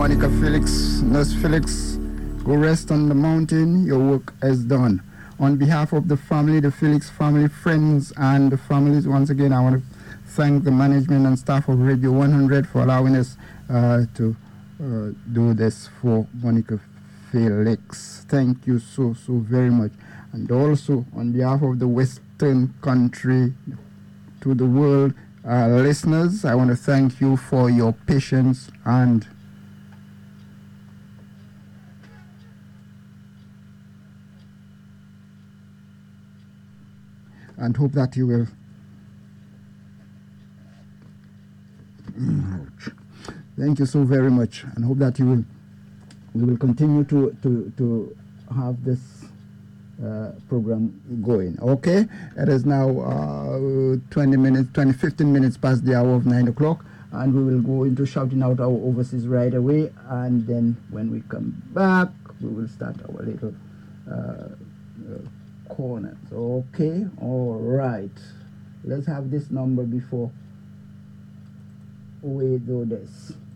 Monica Felix, Nurse Felix, go rest on the mountain. Your work is done. On behalf of the family, the Felix family, friends, and the families, once again, I want to thank the management and staff of Radio 100 for allowing us to do this for Monica Felix. Thank you so very much. And also, on behalf of the Western country, to the world listeners, I want to thank you for your patience and hope that you will thank you so very much, and hope that we will continue to have this program going. Okay, it is now 15 minutes past the hour of 9 o'clock, and we will go into shouting out our overseas right away, and then when we come back we will start our little corners. Okay, all right, let's have this number before we do this.